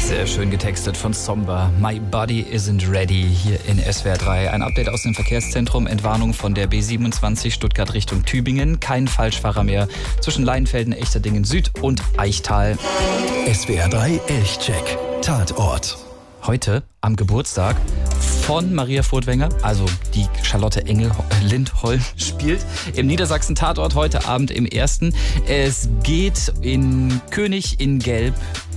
Sehr schön getextet von Somber. My Body Isn't Ready hier in SWR 3. Ein Update aus dem Verkehrszentrum. Entwarnung von der B27 Stuttgart Richtung Tübingen. Kein Falschfahrer mehr zwischen Leinfelden, Echterdingen Süd und Eichtal. SWR 3 Elchcheck. Tatort. Heute am Geburtstag von Maria Furtwängler, also die Charlotte Engel-Lindholm spielt im Niedersachsen-Tatort heute Abend im 1. Es geht in König in Gelb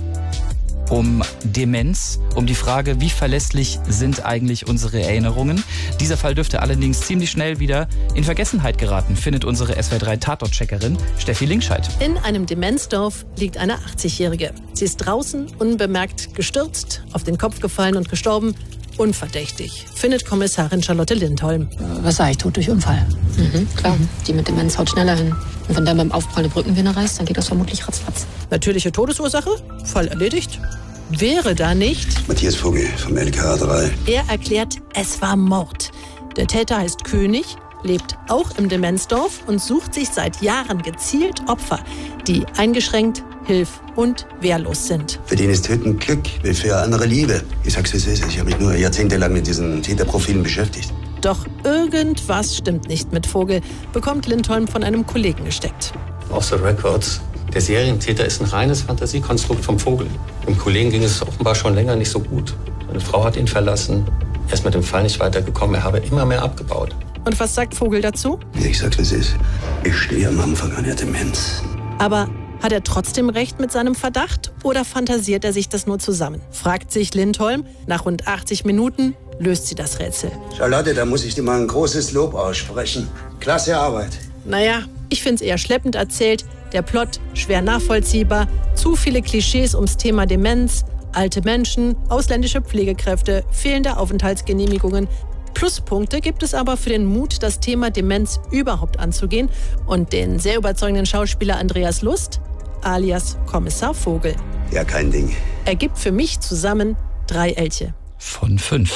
um Demenz, um die Frage, wie verlässlich sind eigentlich unsere Erinnerungen. Dieser Fall dürfte allerdings ziemlich schnell wieder in Vergessenheit geraten, findet unsere SWR 3 Tatort-Checkerin Steffi Linkscheid. In einem Demenzdorf liegt eine 80-Jährige. Sie ist draußen unbemerkt gestürzt, auf den Kopf gefallen und gestorben. Unverdächtig, findet Kommissarin Charlotte Lindholm. Was sag ich, tot durch Unfall? Klar, die mit Demenz haut schneller hin. Und wenn der beim Aufprall eine Brückenvene reißt, dann geht das vermutlich ratzfatz. Natürliche Todesursache? Fall erledigt? Wäre da nicht? Matthias Vogel vom LKA 3. Er erklärt, es war Mord. Der Täter heißt König, lebt auch im Demenzdorf und sucht sich seit Jahren gezielt Opfer, die eingeschränkt, hilf- und wehrlos sind. Für den ist Töten Glück, will für andere Liebe. Ich sag's, wie es ist. Ich habe mich nur jahrzehntelang mit diesen Täterprofilen beschäftigt. Doch irgendwas stimmt nicht mit Vogel, bekommt Lindholm von einem Kollegen gesteckt. Off the records. Der Serientäter ist ein reines Fantasiekonstrukt vom Vogel. Dem Kollegen ging es offenbar schon länger nicht so gut. Seine Frau hat ihn verlassen. Er ist mit dem Fall nicht weitergekommen. Er habe immer mehr abgebaut. Und was sagt Vogel dazu? Ich sag's, wie es ist. Ich stehe am Anfang einer Demenz. Aber hat er trotzdem recht mit seinem Verdacht oder fantasiert er sich das nur zusammen? Fragt sich Lindholm. Nach rund 80 Minuten löst sie das Rätsel. Charlotte, da muss ich dir mal ein großes Lob aussprechen. Klasse Arbeit. Naja, ich find's eher schleppend erzählt. Der Plot schwer nachvollziehbar. Zu viele Klischees ums Thema Demenz. Alte Menschen, ausländische Pflegekräfte, fehlende Aufenthaltsgenehmigungen. Pluspunkte gibt es aber für den Mut, das Thema Demenz überhaupt anzugehen. Und den sehr überzeugenden Schauspieler Andreas Lust, alias Kommissar Vogel. Ja, kein Ding. Ergibt für mich zusammen 3 Elche. Von 5.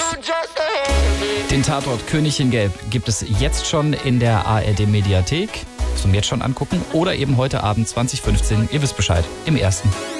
Den Tatort König in Gelb gibt es jetzt schon in der ARD-Mediathek. Zum jetzt schon angucken oder eben heute Abend 20:15. Ihr wisst Bescheid, im 1.